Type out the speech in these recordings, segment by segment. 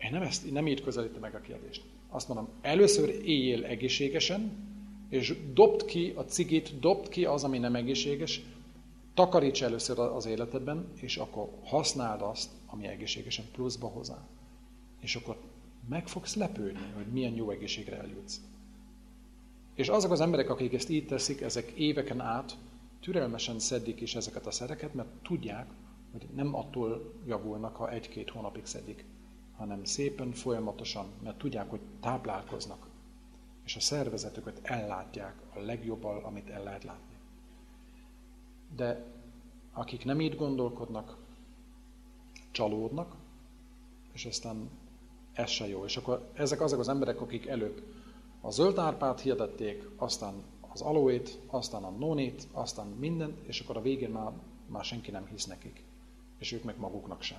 Én nem így közelítem meg a kérdést. Azt mondom, először éljél egészségesen, és dobd ki a cigit, dobd ki az, ami nem egészséges, takaríts először az életedben, és akkor használd azt, ami egészségesen pluszba hozzá. És akkor meg fogsz lepődni, hogy milyen jó egészségre eljutsz. És azok az emberek, akik ezt így teszik, ezek éveken át türelmesen szedik is ezeket a szereket, mert tudják, hogy nem attól javulnak, ha 1-2 hónapig szedik, hanem szépen, folyamatosan, mert tudják, hogy táplálkoznak. És a szervezetüket ellátják a legjobbal, amit el lehet látni. De akik nem így gondolkodnak, csalódnak, és aztán ez se jó. És akkor ezek azok az emberek, akik előbb a zöld árpát hirdették, aztán az aloét, aztán a nonét, aztán mindent, és akkor a végén már senki nem hisz nekik. És ők meg maguknak sem.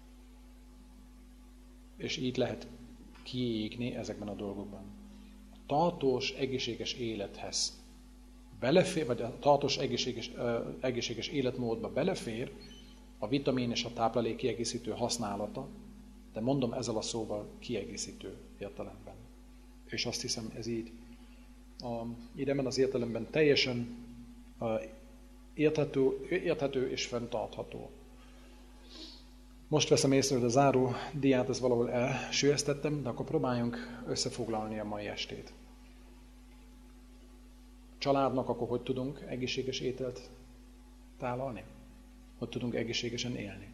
És így lehet kiégni ezekben a dolgokban. A tartós, egészséges élethez belefér, vagy a tartós, egészséges életmódba belefér a vitamin és a táplálék kiegészítő használata, de mondom ezzel a szóval kiegészítő értelemben. És azt hiszem, ez így ebben az értelemben teljesen érthető és fenntartható. Most veszem észre, hogy a záró diát ezt valahol elsüllyesztettem, de akkor próbáljunk összefoglalni a mai estét. Családnak akkor hogy tudunk egészséges ételt tálalni? Hogy tudunk egészségesen élni?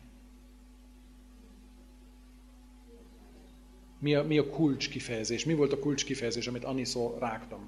Mi a kulcs kifejezés? Mi volt a kulcs kifejezés, amit annyiszor rágtam?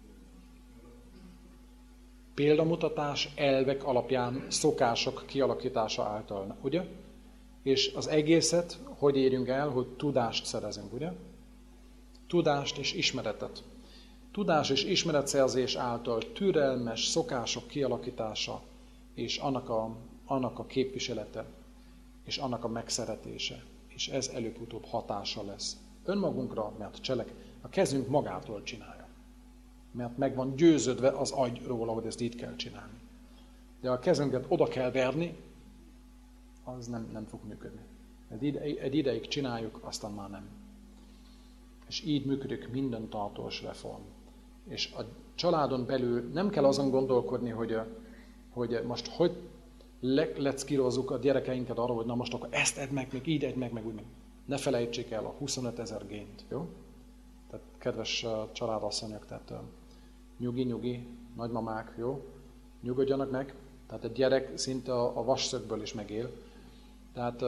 Példamutatás, elvek alapján, szokások kialakítása által, ugye? És az egészet hogy érjünk el, hogy tudást szerezünk, ugye? Tudást és ismeretet. Tudás és ismeretszerzés által türelmes szokások kialakítása, és annak a képviselete, és annak a megszeretése. És ez előbb-utóbb hatása lesz önmagunkra, mert a kezünk magától csinálja. Mert meg van győződve az agy róla, hogy ezt így kell csinálni. De a kezünket oda kell verni, az nem fog működni. Egy ideig csináljuk, aztán már nem. És így működik minden tartós reform. És a családon belül nem kell azon gondolkodni, hogy most hogy leckírozzuk a gyerekeinket arra, hogy na most akkor ezt edd meg, még így edd meg, úgy meg. Ne felejtsék el a 25 000 gént, jó? Tehát kedves családasszonyok, tehát nyugi, nagymamák, jó? Nyugodjanak meg. Tehát egy gyerek szinte a vasszögből is megél. Tehát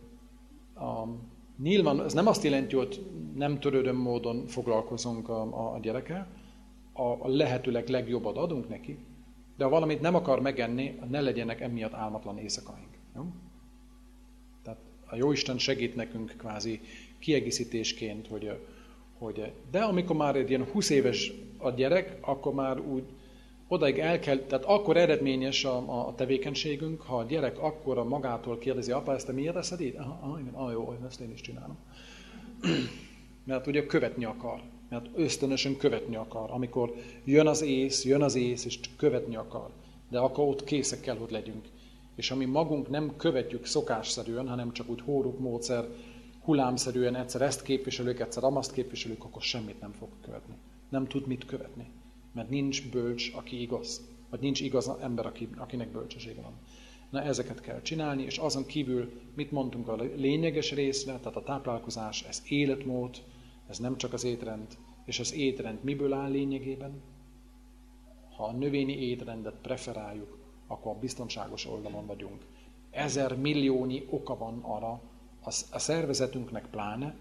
nyilván ez nem azt jelenti, hogy nem törődő módon foglalkozunk a gyerekkel, a lehetőleg legjobbat adunk neki, de ha valamit nem akar megenni, ne legyenek emiatt álmatlan éjszakaink. Jó? Tehát a Jóisten segít nekünk kvázi kiegészítésként, de amikor már egy ilyen 20 éves a gyerek, akkor már úgy odaig tehát akkor eredményes a tevékenységünk, ha a gyerek akkor magától kérdezi, apa, ezt te miért eszed így? Igen, jó, ezt én is csinálom. Mert ugye követni akar, mert ösztönösen követni akar. Amikor jön az ész, és követni akar. De akkor ott készek kell, hogy legyünk. És ami magunk nem követjük szokásszerűen, hanem csak úgy hóruk módszer, hullámszerűen egyszer ezt képviselők, egyszer azt képviselők, akkor semmit nem fog követni. Nem tud mit követni. Mert nincs bölcs, aki igaz. Vagy nincs igaz ember, akinek bölcsessége van. Na, ezeket kell csinálni, és azon kívül mit mondtunk a lényeges részre, tehát a táplálkozás, ez életmód, ez nem csak az étrend, és az étrend miből áll lényegében? Ha a növényi étrendet preferáljuk, akkor a biztonságos oldalon vagyunk. 1000 milliónyi oka van arra, a szervezetünknek pláne,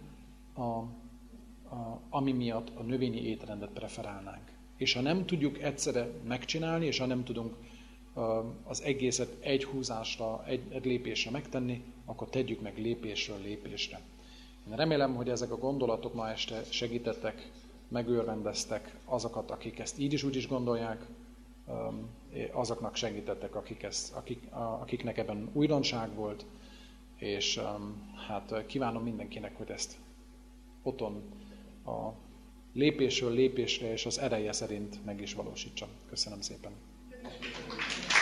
ami miatt a növényi étrendet preferálnánk. És ha nem tudjuk egyszerre megcsinálni, és ha nem tudunk az egészet egy húzásra, egy lépésre megtenni, akkor tegyük meg lépésről lépésre. Én remélem, hogy ezek a gondolatok ma este segítettek, megőrvendeztek azokat, akik ezt így is úgy is gondolják, azoknak segítettek, akiknek ebben újdonság volt, és hát kívánom mindenkinek, hogy ezt otthon a lépésről lépésre és az ereje szerint meg is valósítsam. Köszönöm szépen!